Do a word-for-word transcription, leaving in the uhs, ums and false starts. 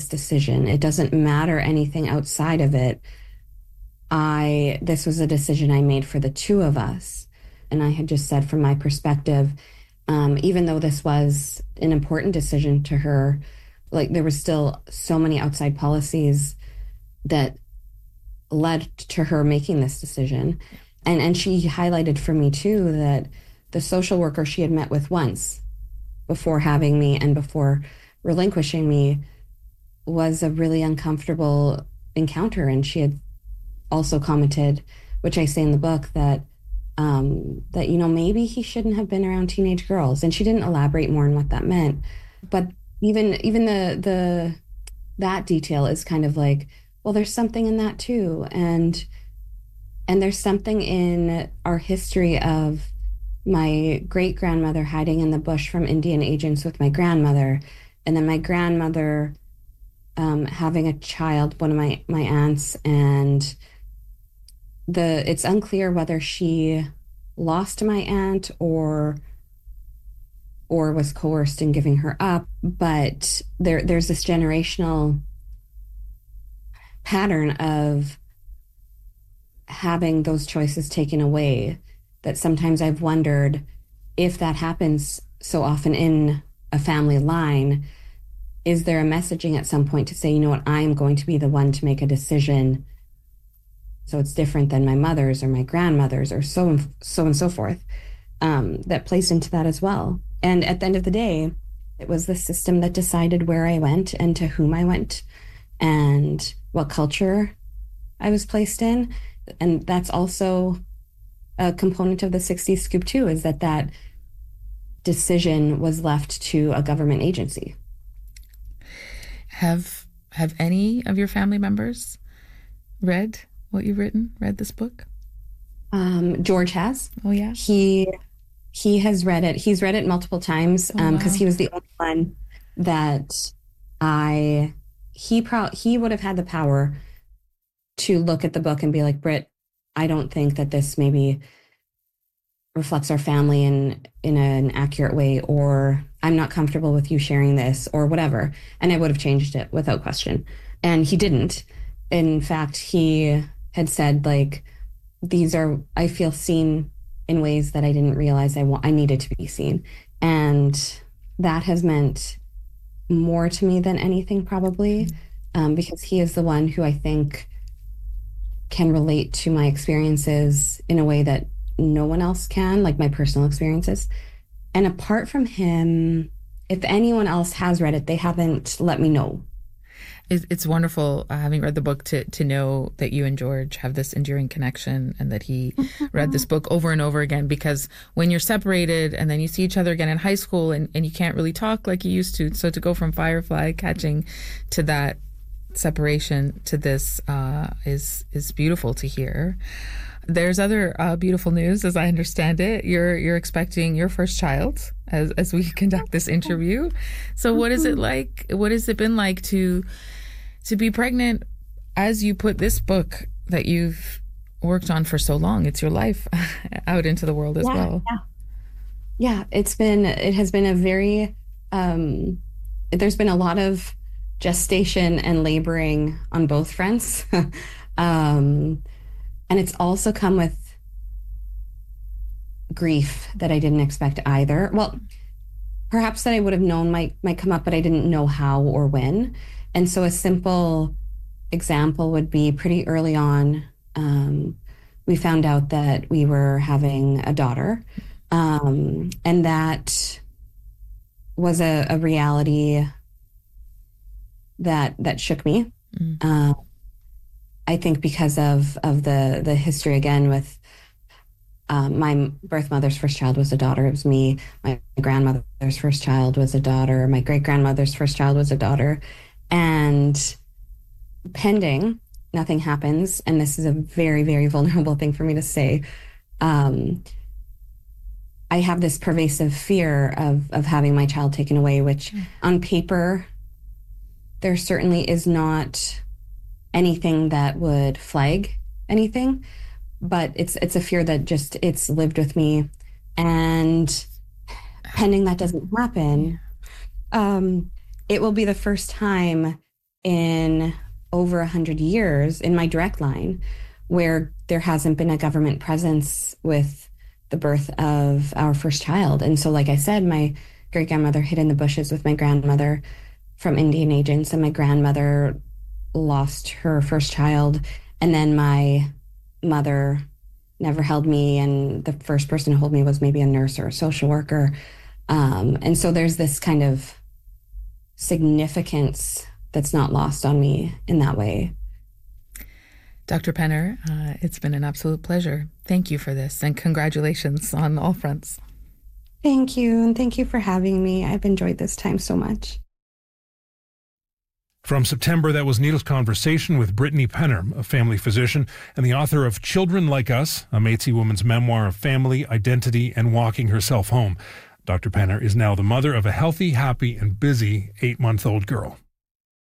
decision. It doesn't matter anything outside of it. I, this was a decision I made for the two of us. And I had just said from my perspective, um, even though this was an important decision to her, like there was still so many outside policies that led to her making this decision. And, and she highlighted for me too, that the social worker she had met with once before having me and before relinquishing me was a really uncomfortable encounter. And she had also commented, which I say in the book, that um, that, you know, maybe he shouldn't have been around teenage girls. And she didn't elaborate more on what that meant. But even even the the that detail is kind of like, well, there's something in that too. And and there's something in our history of my great grandmother hiding in the bush from Indian agents with my grandmother, and then my grandmother um, having a child, one of my my aunts, and the it's unclear whether she lost my aunt or or was coerced in giving her up. But there there's this generational pattern of having those choices taken away, that sometimes I've wondered if that happens so often in a family line, is there a messaging at some point to say, you know what, I'm going to be the one to make a decision, so it's different than my mother's or my grandmother's or so and so and so forth, um, that plays into that as well. And at the end of the day, it was the system that decided where I went and to whom I went and what culture I was placed in. And that's also a component of the sixties scoop too, is that that decision was left to a government agency. Have have any of your family members read what you've written, read this book? Um, George has. Oh, yeah? He he has read it. He's read it multiple times because um, oh, wow. he was the only one that I, he, pro- he would have had the power to look at the book and be like, Britt, I don't think that this maybe reflects our family in in an accurate way, or I'm not comfortable with you sharing this, or whatever. And I would have changed it without question. And he didn't. In fact, he had said, like, these are, I feel seen in ways that I didn't realize I want, I needed to be seen. And that has meant more to me than anything, probably, mm-hmm. um, because he is the one who I think can relate to my experiences in a way that no one else can, like my personal experiences. And apart from him, if anyone else has read it, they haven't let me know. It's wonderful, uh, having read the book, to to know that you and George have this enduring connection, and that he read this book over and over again. Because when you're separated and then you see each other again in high school, and, and you can't really talk like you used to. So to go from Firefly catching to that separation to this uh, is is beautiful to hear. There's other uh, beautiful news, as I understand it. You're you're expecting your first child as as we conduct this interview. So what is it like? What has it been like to to be pregnant as you put this book that you've worked on for so long? It's your life out into the world as yeah, well. Yeah, yeah. It's been it has been a very um, there's been a lot of gestation and laboring on both fronts. um, And it's also come with grief that I didn't expect either. Well, perhaps that I would have known might might come up, but I didn't know how or when. And so a simple example would be pretty early on, um, we found out that we were having a daughter. Um, and that was a, a reality that that shook me. Mm. Uh, I think because of of the the history again with um, my birth mother's first child was a daughter. It was me. My grandmother's first child was a daughter. My great grandmother's first child was a daughter. And pending, nothing happens. And this is a very, very vulnerable thing for me to say. Um, I have this pervasive fear of of having my child taken away, which mm. on paper, there certainly is not anything that would flag anything, but it's it's a fear that just it's lived with me. And pending that doesn't happen, um, it will be the first time in over a hundred years in my direct line where there hasn't been a government presence with the birth of our first child. And so, like I said, my great-grandmother hid in the bushes with my grandmother from Indian agents, and my grandmother lost her first child. And then my mother never held me, and the first person to hold me was maybe a nurse or a social worker. Um, and so there's this kind of significance that's not lost on me in that way. Doctor Penner, uh, it's been an absolute pleasure. Thank you for this, and congratulations on all fronts. Thank you, and thank you for having me. I've enjoyed this time so much. From September, that was Neil's conversation with Brittany Penner, a family physician and the author of Children Like Us, a Métis woman's memoir of family, identity, and walking herself home. Doctor Penner is now the mother of a healthy, happy, and busy eight-month-old girl.